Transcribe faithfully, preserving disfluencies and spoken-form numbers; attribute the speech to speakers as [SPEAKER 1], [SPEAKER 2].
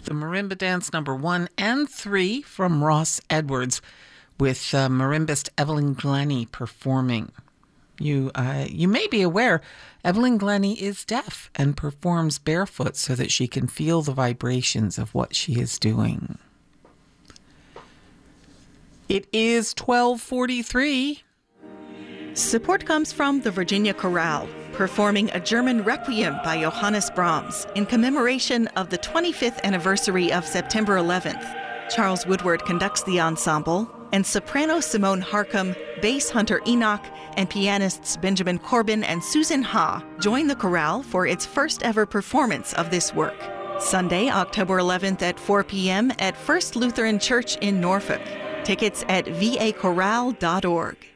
[SPEAKER 1] the marimba dance number one and three from Ross Edwards, with uh, marimbist Evelyn Glennie performing. You uh, you may be aware, Evelyn Glennie is deaf and performs barefoot so that she can feel the vibrations of what she is doing. It is twelve forty-three.
[SPEAKER 2] Support comes from the Virginia Chorale, performing a German Requiem by Johannes Brahms in commemoration of the twenty-fifth anniversary of September eleventh. Charles Woodward conducts the ensemble, and soprano Simone Harcum, bass Hunter Enoch, and pianists Benjamin Corbin and Susan Ha join the chorale for its first ever performance of this work. Sunday, October eleventh at four p.m. at First Lutheran Church in Norfolk. Tickets at v a chorale dot org.